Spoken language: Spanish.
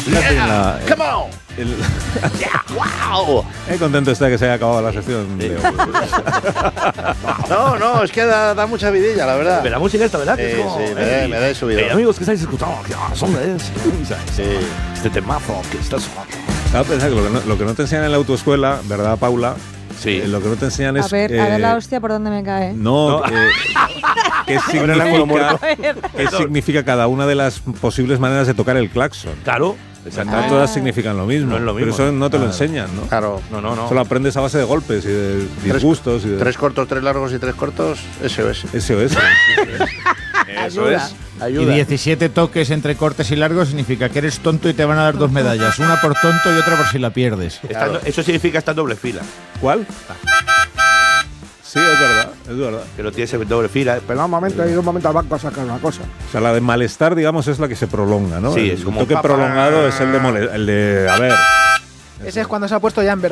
Yeah, come on. El, Yeah, wow. Qué contento está que se haya acabado la sección de hoy. No, es que da mucha vidilla, la verdad. Pero la música esta, ¿verdad? Que es como, Sí, me da subida. amigos que estáis escuchando, son Sí. este temazo que está sonando. Estaba pensando que lo que no te enseñan en la autoescuela, ¿verdad, Paula? Sí. Lo que no te enseñan es... A ver la hostia por dónde me cae. No, ¿qué significa cada una de las posibles maneras de tocar el claxon? Claro, No todas significan lo mismo. No es lo mismo, Pero eso no te lo claro. enseñan, ¿no? Claro. No. Solo aprendes a base de golpes y de disgustos. Y de 3 cortos, 3 largos y 3 cortos, SOS. SOS. Eso es. Y 17 toques entre cortes y largos significa que eres tonto y te van a dar 2 medallas. Una por tonto y otra por si la pierdes. Eso significa estar doble fila. ¿Cuál? Sí, es verdad. Que no tienes doble fila. Pero un momento, hay un momento al banco a sacar una cosa. O sea, la de malestar, digamos, es la que se prolonga, ¿no? Sí, el es como toque prolongado es el de a ver. Ese es cuando se ha puesto ya en verde.